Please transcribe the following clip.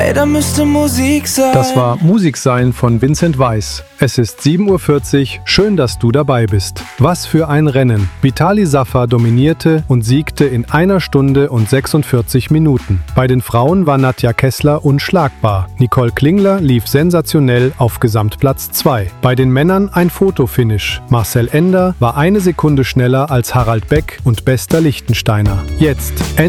ey, da müsste Musik sein. Das war Musik sein von Vincent Weiss. Es ist 7:40 Uhr, schön, dass du dabei bist. Was für ein Rennen. Vitali Safar dominierte und siegte in 1 Stunde und 46 Minuten. Bei den Frauen war Nadja Kessler unschlagbar. Nicole Klingler lief sensationell auf Gesamtplatz 2. Bei den Männern ein Fotofinish. Marcel Ender war 1 Sekunde schneller als Harald Beck und Bester Lichtensteiner. Jetzt